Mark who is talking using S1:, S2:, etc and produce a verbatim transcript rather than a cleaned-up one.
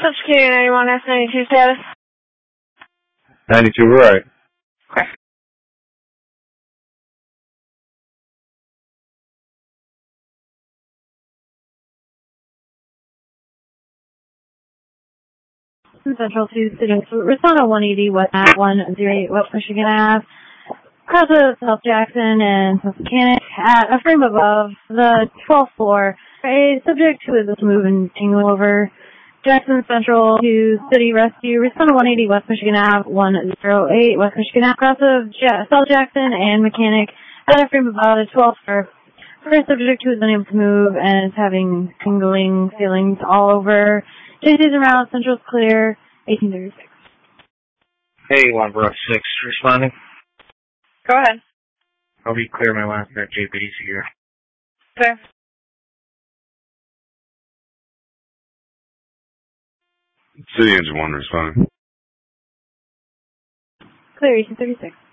S1: Subsecurity ninety-one S ninety-two status.
S2: ninety-two, right.
S1: Okay.
S3: Central to City. Respond on one eighty West at one oh eight West Michigan Ave. Cross of South Jackson and South Mechanic at a frame above the twelfth floor. A subject who is move and tingle over Jackson Central to City Rescue. Respond on one eighty West Michigan Ave, one oh eight West Michigan Ave. Cross of ja- South Jackson and Mechanic at a frame above the twelfth floor. For a subject who is unable to move and is having tingling feelings all over. J C's around, Central's clear, eighteen thirty-six.
S4: Hey, one Brook six, responding.
S1: Go ahead.
S4: I'll be clear my last at J P D C here.
S1: Okay.
S2: City Engine one responding.
S3: Clear, eighteen thirty-six.